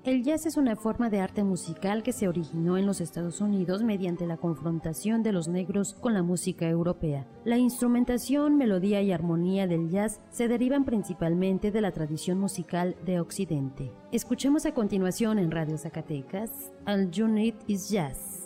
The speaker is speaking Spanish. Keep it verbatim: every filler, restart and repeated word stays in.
El jazz es una forma de arte musical que se originó en los Estados Unidos mediante la confrontación de los negros con la música europea. La instrumentación, melodía y armonía del jazz se derivan principalmente de la tradición musical de Occidente. Escuchemos a continuación en Radio Zacatecas, All You Need Is Jazz.